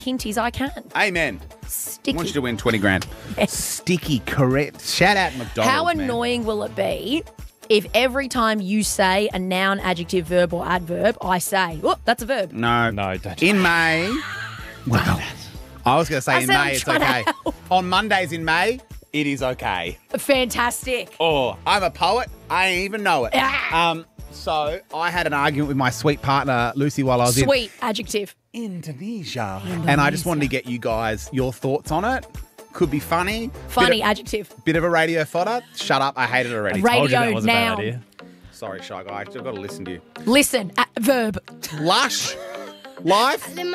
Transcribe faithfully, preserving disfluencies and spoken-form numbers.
hinties I can. Amen. Sticky. I want you to win twenty grand. Yes. Sticky, correct. Shout out McDonald's, How man. annoying will it be if every time you say a noun, adjective, verb, or adverb, I say, oh, that's a verb. No. No, don't. In May, well, I was going to say I in said I'm May it's trying to okay. help. On Mondays in May, it is okay. Fantastic. Oh, I'm a poet. I ain't even know it. Ah. Um, so I had an argument with my sweet partner, Lucy, while I was Sweet, adjective. in Indonesia. And I just wanted to get you guys your thoughts on it. Could be funny. Funny, Bit of, adjective. bit of a radio fodder. Shut up. I hate it already. Radio Told you that was a bad noun. idea. Sorry, Shy Guy. I've got to listen to you. Listen, a- verb. Lush. Life.